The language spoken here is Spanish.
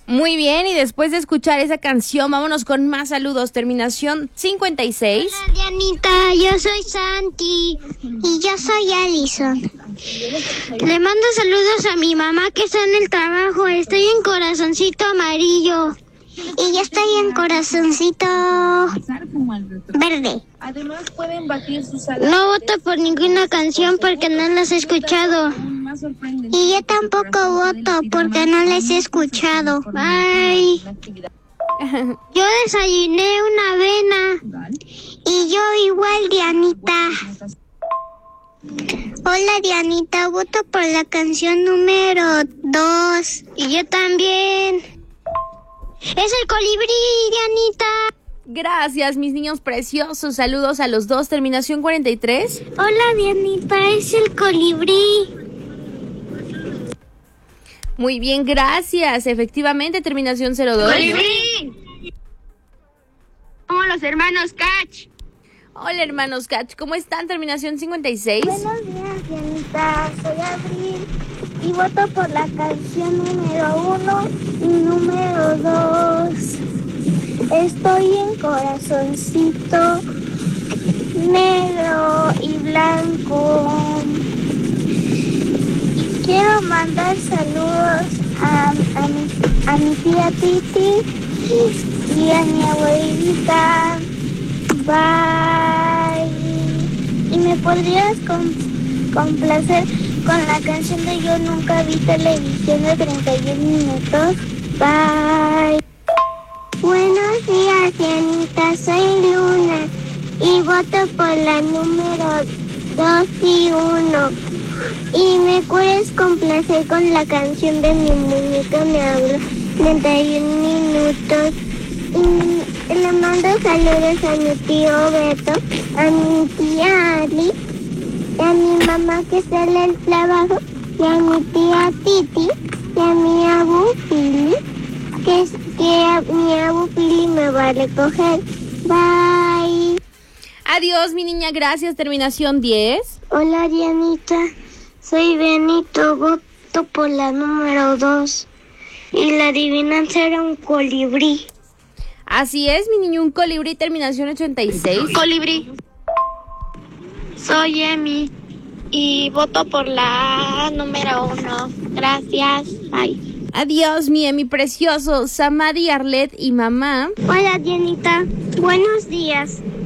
Muy bien, y después de escuchar esa canción, vámonos con más saludos. Terminación 56. Hola, Dianita, yo soy Santi y yo soy Alison. Le mando saludos a mi mamá que está en el trabajo. Estoy en corazoncito amarillo. Y yo estoy en corazoncito verde. Además pueden batir sus salas. No voto por ninguna canción porque no las he escuchado. Y yo tampoco voto porque no les he escuchado. Bye. Yo desayuné una avena. Y yo igual, Dianita. Hola, Dianita, voto por la canción número 2. Y yo también. ¡Es el colibrí, Dianita! Gracias, mis niños preciosos. Saludos a los dos. Terminación 43. Hola, Dianita, es el colibrí. Muy bien, gracias. Efectivamente, terminación 02. ¡Colibrí! Somos los hermanos Catch. Hola, hermanos Catch, ¿cómo están? Terminación 56. Buenos días, Dianita. Soy Abril y voto por la canción número 1 y número 2. Estoy en corazoncito negro y blanco. Y quiero mandar saludos a mi tía Titi y a mi abuelita. Bye. ¿Y me podrías complacer con la canción de Yo Nunca Vi Televisión de 31 minutos? Bye. Buenos días, Dianita. Soy Luna y voto por la número 2 y 1. ¿Y me puedes complacer con la canción de Mi Muñeca Me Habla 31 minutos? Y le mando saludos a mi tío Beto, a mi tía Ali, a mi mamá que está en el trabajo, y a mi tía Titi, y a mi abu Pili, que mi abu Pili me va a recoger. Bye. Adiós, mi niña, gracias. Terminación 10. Hola, Dianita, soy Benito, voto por la número 2. Y la adivinanza era un colibrí. Así es, mi niño, un colibrí. Terminación 86. Colibrí. Soy Emi y voto por la número 1. Gracias. Bye. Adiós, mi precioso. Samadi, Arlet y mamá. Hola, Dianita. Buenos días.